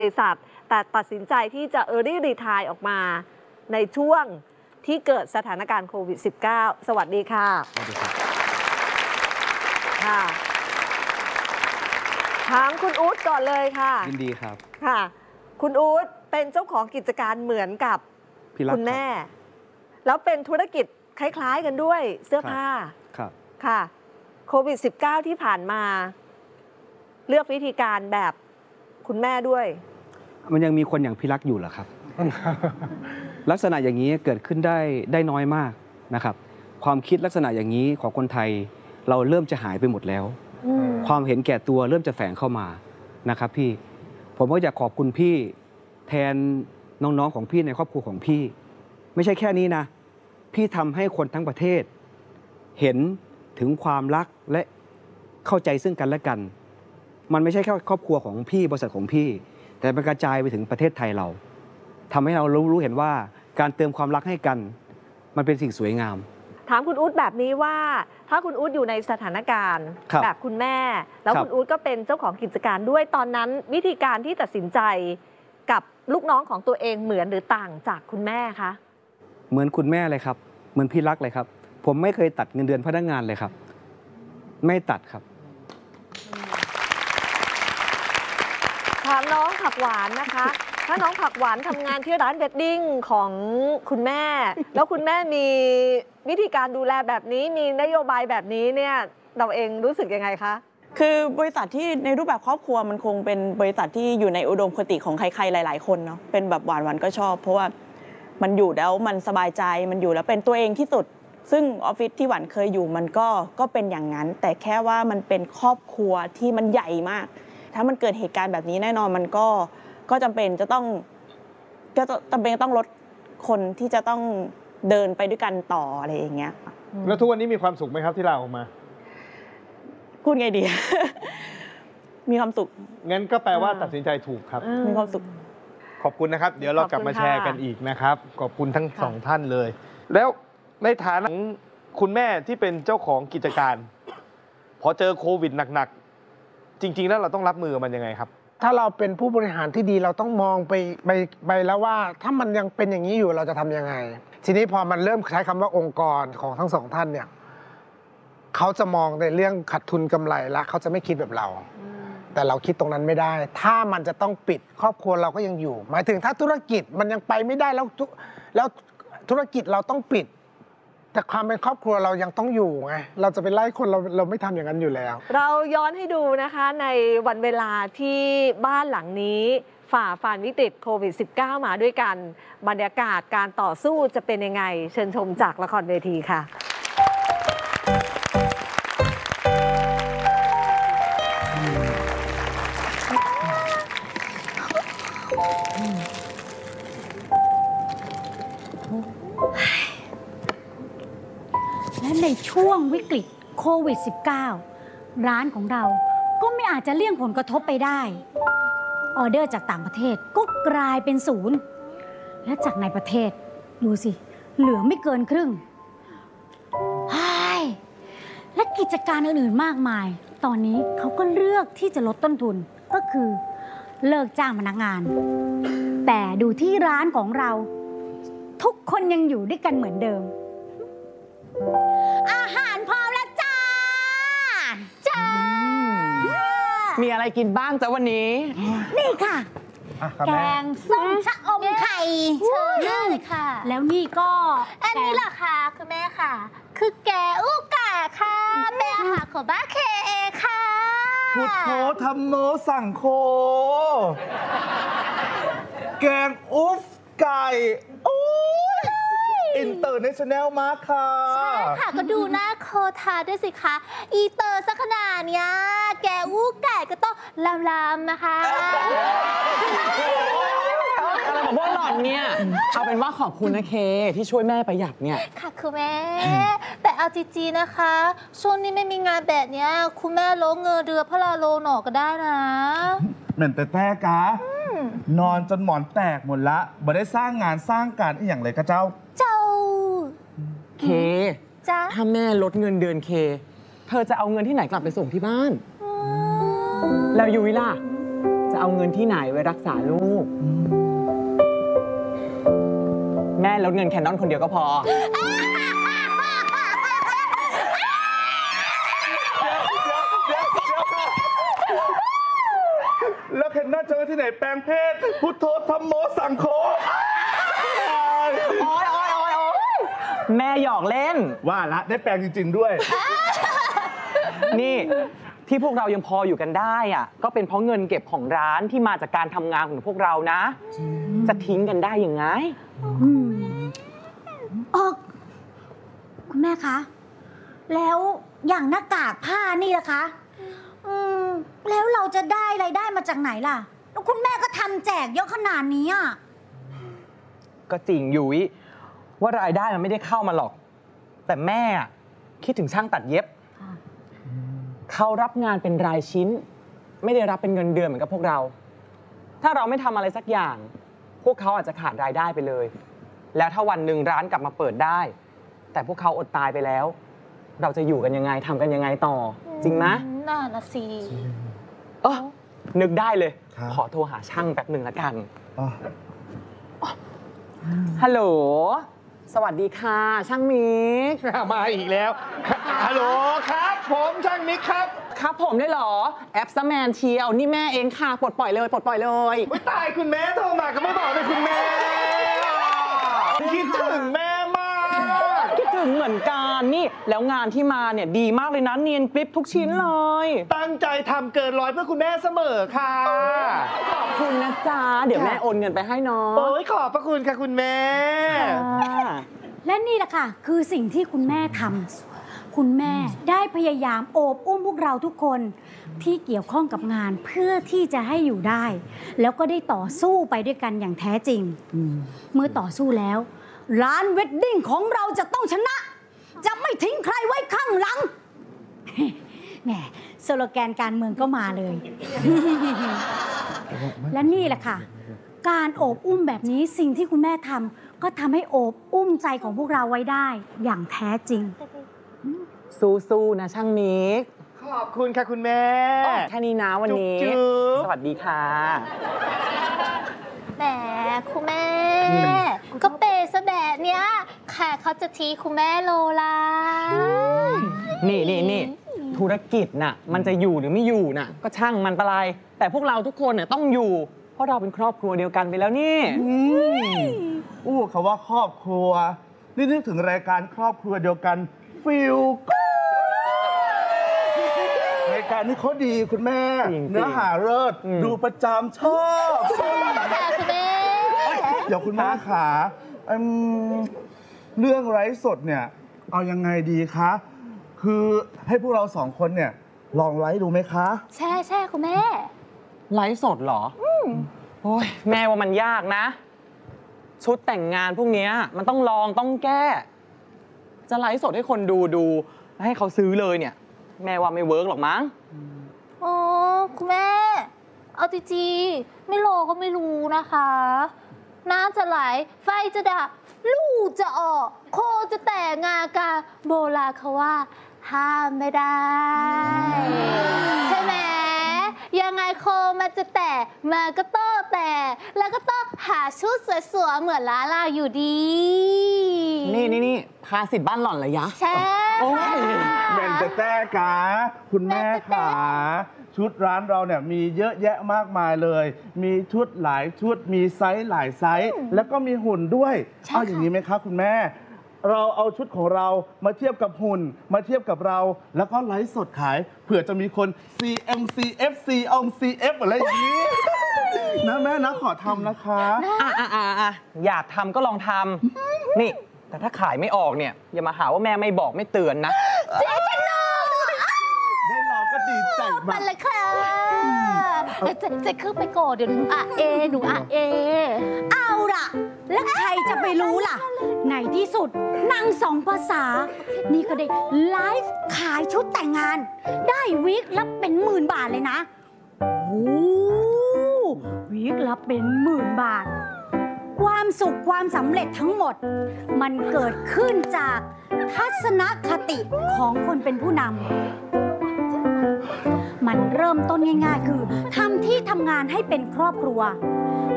บริษัทแต่ตัดสินใจที่จะearly retire ออกมาในช่วงที่เกิดสถานการณ์โควิด -19 สวัสดีค่ะสวัสดีครับค่ะถามคุณอู๊ดก่อนเลยค่ะยินดีครับค่ะคุณอู๊ดเป็นเจ้าของกิจการเหมือนกับคุณแม่แล้วเป็นธุรกิจคล้ายๆกันด้วยเสื้อผ้าครับค่ะโควิด -19 ที่ผ่านมาเลือกวิธีการแบบคุณแม่ด้วยมันยังมีคนอย่างพี่รักอยู่เหรอครับ ลักษณะอย่างนี้เกิดขึ้นได้น้อยมากนะครับความคิดลักษณะอย่างนี้ของคนไทยเราเริ่มจะหายไปหมดแล้วความเห็นแก่ตัวเริ่มจะแฝงเข้ามานะครับพี่ผมก็อยากขอบคุณพี่แทนน้องๆของพี่ในครอบครัวของพี่ไม่ใช่แค่นี้นะพี่ทำให้คนทั้งประเทศเห็นถึงความรักและเข้าใจซึ่งกันและกันมันไม่ใช่แค่ครอบครัวของพี่บริษัทของพี่แต่มันกระจายไปถึงประเทศไทยเราทำให้เรารู้เห็นว่าการเติมความรักให้กันมันเป็นสิ่งสวยงามถามคุณอู๊ดแบบนี้ว่าถ้าคุณอู๊ดอยู่ในสถานการณ์แบบคุณแม่แล้วคุณอู๊ดก็เป็นเจ้าของกิจการด้วยตอนนั้นวิธีการที่ตัดสินใจกับลูกน้องของตัวเองเหมือนหรือต่างจากคุณแม่คะเหมือนคุณแม่เลยครับเหมือนพี่รักเลยครับผมไม่เคยตัดเงินเดือนพนักงานเลยครับไม่ตัดครับถามน้องผักหวานนะคะถ้าน้องผักหวานทำงานที่ร้านเวดดิ้งของคุณแม่แล้วคุณแม่มีวิธีการดูแลแบบนี้มีนโยบายแบบนี้เนี่ยเราเองรู้สึกยังไงคะคือบริษัทที่ในรูปแบบครอบครัวมันคงเป็นบริษัทที่อยู่ในอุดมคติของใครๆหลายๆคนเนาะเป็นแบบหวานก็ชอบเพราะว่ามันอยู่แล้วมันสบายใจมันอยู่แล้วเป็นตัวเองที่สุดซึ่งออฟฟิศที่หวานเคยอยู่มันก็เป็นอย่างนั้นแต่แค่ว่ามันเป็นครอบครัวที่มันใหญ่มากถ้ามันเกิดเหตุการณ์แบบนี้แน่นอนมันก็จำเป็นจะต้องลดคนที่จะต้องเดินไปด้วยกันต่ออะไรอย่างเงี้ยแล้วทุกวันนี้มีความสุขไหมครับที่ลาออกมาพูดไงดี มีความสุขงั้นก็แปลว่าตัดสินใจถูกครับมีความสุขขอบคุณนะครับเดี๋ยวเรากลับมาแชร์กันอีกนะครับขอบคุณทั้งสองท่านเลยแล้วในฐานะของคุณแม่ที่เป็นเจ้าของกิจการพอเจอโควิดหนักๆจริงๆแล้วเราต้องรับมือมันยังไงครับถ้าเราเป็นผู้บริหารที่ดีเราต้องมองไปแล้วว่าถ้ามันยังเป็นอย่างนี้อยู่เราจะทำยังไงทีนี้พอมันเริ่มใช้คำว่าองค์กรของทั้งสองท่านเนี่ยเขาจะมองในเรื่องขาดทุนกำไรแล้วเขาจะไม่คิดแบบเราแต่เราคิดตรงนั้นไม่ได้ถ้ามันจะต้องปิดครอบครัวเราก็ยังอยู่หมายถึงถ้าธุรกิจมันยังไปไม่ได้แล้วธุรกิจเราต้องปิดแต่ความเป็นครอบครัวเรายังต้องอยู่ไงเราจะไปไล่คนเราไม่ทำอย่างนั้นอยู่แล้วเราย้อนให้ดูนะคะในวันเวลาที่บ้านหลังนี้ฝ่าฟันวิกฤตโควิด -19 มาด้วยกันบรรยากาศการต่อสู้จะเป็นยังไงเชิญชมจากละครเวทีค่ะและในช่วงวิกฤตโควิด -19 ร้านของเราก็ไม่อาจจะเลี่ยงผลกระทบไปได้ออเดอร์จากต่างประเทศก็กลายเป็นศูนย์และจากในประเทศดูสิเหลือไม่เกินครึ่งและกิจการอื่นๆมากมายตอนนี้เขาก็เลือกที่จะลดต้นทุนก็คือเลิกจ้างพนักงานแต่ดูที่ร้านของเราทุกคนยังอยู่ด้วยกันเหมือนเดิมอาหารพร้อมแล้วจ้ามีอะไรกินบ้างจ๊ะวันนี้นี่ค่ะแกงส้มชะอมไข่เชิญได้เลยค่ะแล้วนี่ก็อันนี้เหรอคะคุณแม่ค่ะคือแกงอู้กะค่ะเป็นอาหารของบ้านเคเอค่ะพุทโธธัมโมสังโฆแกงอุ๊ฟไก่อินเตอร์เนชั่นแนลมากค่ะใช่ค่ะก็ดูหน้าโคทาด้วยสิคะอีเตอร์สักขนาดเนี้ยแกอู้ไก่ก็ต้องลำๆนะคะอะไรของพวกหล่อนเนี่ยเอาเป็นว่าขอบคุณนะเคที่ช่วยแม่ประหยัดเนี่ยค่ะคุณแม่แต่เอาจริงๆนะคะช่วงนี้ไม่มีงานแบบเนี้ยคุณแม่ลงเงินเดือนพลาโลหนอก็ได้นะเหมือนแต่กะนอนจนหมอนแตกหมดละบ่ได้สร้างงานสร้างการอีกอย่างเลยก็เจ้าเคจ้าถ้าแม่ลดเงินเดือนเคเธอจะเอาเงินที่ไหนกลับไปส่งที่บ้านแล้วยุ้ยล่ะจะเอาเงินที่ไหนไว้รักษาลูก แม่ลดเงินแคนนอนคนเดียวก็พอแล้วเคนน่าจะไว้ที่ไหนแปลงเพศ พุทโธธัมโมสังโฆโอ๊ยแม่หยอกเล่นว่าละได้แปลงจริง ๆ ด้วยนี่ที่พวกเรายังพออยู่กันได้อ่ะก็เป็นเพราะเงินเก็บของร้านที่มาจากการทำงานของพวกเรานะ จะทิ้งกันได้ยังไงคุณแม่คะ แล้วอย่างหน้ากากผ้านี่ล่ะคะแล้วเราจะได้รายได้มาจากไหนล่ะ แล้วคุณแม่ก็ทำแจกเยอะขนาดนี้อ่ะก็จริงยุ้ยว่ารายได้มันไม่ได้เข้ามาหรอก แต่แม่คิดถึงช่างตัดเย็บ เขารับงานเป็นรายชิ้น ไม่ได้รับเป็นเงินเดือนเหมือนกับพวกเรา ถ้าเราไม่ทำอะไรสักอย่าง พวกเขาอาจจะขาดรายได้ไปเลย แล้วถ้าวันหนึ่งร้านกลับมาเปิดได้ แต่พวกเขาอดตายไปแล้ว เราจะอยู่กันยังไงทำกันยังไงต่อ จริงไหมน่าละสินึกได้เลยครับขอโทรหาช่างแป๊บหนึ่งละกันอ๋อฮัลโหล สวัสดีค่ะ ช่างมิกมาอีกแล้ว ฮัลโหลครับ ผมช่างมิกครับครับผมได้เหรอ แอปซัมแมนเชียว นี่แม่เองค่ะ ปลดปล่อยเลย ปลดปล่อยเลยไม่ตายคุณแม่โทรมาก็ไม่บอกเลยคุณแม่คิดถึงแม่มากคิดถึงเหมือนกันนี่ แล้วงานที่มาเนี่ยดีมากเลยนะ เนียนกริปทุกชิ้นเลยตั้งใจทำเกินร้อยเพื่อคุณแม่เสมอค่ะขอบคุณนะจ๊ะ เดี๋ยวแม่โอนเงินไปให้เนาะโอ้ยขอบพระคุณค่ะคุณแม่และนี่แหละค่ะ คือสิ่งที่คุณแม่ทำคุณแม่ได้พยายามโอบอุ้มพวกเราทุกคนที่เกี่ยวข้องกับงานเพื่อที่จะให้อยู่ได้ แล้วก็ได้ต่อสู้ไปด้วยกันอย่างแท้จริง เมื่อต่อสู้แล้ว ร้านเวดดิ้งของเราจะต้องชนะ จะไม่ทิ้งใครไว้ข้างหลัง แหมสโลแกนการเมืองก็มาเลย และนี่แหละค่ะ การโอบอุ้มแบบนี้สิ่งที่คุณแม่ทำก็ทำให้โอบอุ้มใจของพวกเราไว้ได้อย่างแท้จริงสู้ๆนะช่างมิกขอบคุณค่ะคุณแม่แค่นี้นะวันนี้จุ๊บๆสวัสดีค่ะแหมคุณแม่ ก็เปย์ซะแบบเนี้ยใครเขาจะทีคุณแม่โลล่ะนี่ธุรกิจน่ะ มันจะอยู่หรือไม่อยู่น่ะ ก็ช่างมันไปเลยแต่พวกเราทุกคนเนี่ยต้องอยู่ เพราะเราเป็นครอบครัวเดียวกันไปแล้วนี่อู้คำว่าครอบครัว นี่นึกถึงรายการครอบครัวเดียวกันฟิลรายการนี้เขาดีคุณแม่จริงๆเนื้อหาเลิศดูประจำชอบค่ะคุณแม่เดี๋ยวคุณแม่ขาเรื่องไร้สดเนี่ย เอายังไงดีคะ คือให้พวกเราสองคนเนี่ย ลองไลฟ์ดูไหมคะใช่คุณแม่ไลฟ์สดเหรอโอ้ยแม่ว่ามันยากนะ ชุดแต่งงานพวกเนี้ยมันต้องลองต้องแก้ จะไลฟ์สดให้คนดูแล้วให้เขาซื้อเลยเนี่ย แม่ว่าไม่เวิร์กหรอกมั้งอ๋อคุณแม่ เอาจริงๆไม่รอก็ไม่รู้นะคะ น้ำจะไหล ไฟจะดับ ลูกจะออก โคจะแต่งงานกันโบราณเขาว่าห้ามไม่ได้ ใช่ไหม ยังไงโคมันจะแต่มันก็ต้องแต่ แล้วก็ต้องหาชุดสวยๆเหมือนลาลาอยู่ดีนี่พาสิทธิ์บ้านหล่อนเหรอยะใช่โอ้ยแม่นแต่กาคุณแม่ขาชุดร้านเราเนี่ยมีเยอะแยะมากมายเลย มีชุดหลายชุดมีไซส์หลายไซส์แล้วก็มีหุ่นด้วยเอาอย่างนี้ไหมคะคุณแม่ เราเอาชุดของเรามาเทียบกับหุ่นมาเทียบกับเรา แล้วก็ไลฟ์สดขายเผื่อจะมีคน CF อะไรอย่างนี้ นะแม่นะขอทำนะคะอยากทำก็ลองทำนี่ แต่ถ้าขายไม่ออกเนี่ย อย่ามาหาว่าแม่ไม่บอกไม่เตือนนะได้ลองก็ดีใจมามักนเลยค่ะจะขึ้นไปก่อนเดี๋ยวหนูอ่ะเอเอาล่ะ แล้วใครจะไปรู้ล่ะ ในที่สุดนางสองภาษา นี่ก็ได้ไลฟ์ขายชุดแต่งงาน ได้วีคละเป็น10,000 บาทเลยนะ โอ้วีคละเป็น10,000 บาท ความสุขความสำเร็จทั้งหมด มันเกิดขึ้นจากทัศนคติของคนเป็นผู้นำมันเริ่มต้นง่ายๆ คือทำที่ทำงานให้เป็นครอบครัว